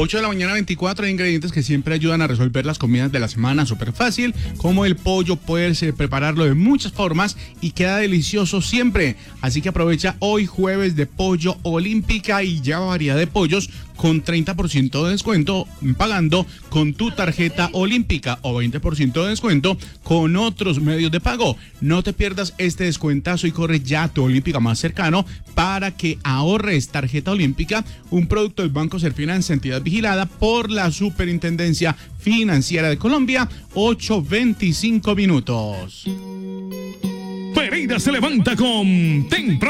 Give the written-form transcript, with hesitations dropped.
8 de la mañana 24, hay ingredientes que siempre ayudan a resolver las comidas de la semana súper fácil, como el pollo, puedes prepararlo de muchas formas y queda delicioso siempre. Así que aprovecha hoy jueves de Pollo Olímpica y lleva variedad de pollos con 30% de descuento pagando con tu tarjeta olímpica o 20% de descuento con otros medios de pago. No te pierdas este descuentazo y corre ya a tu Olímpica más cercano para que ahorres. Tarjeta Olímpica, un producto del Banco Serfinanza, entidad vigilada por la Superintendencia Financiera de Colombia. 8:25 minutos. Pereira se levanta con temprano.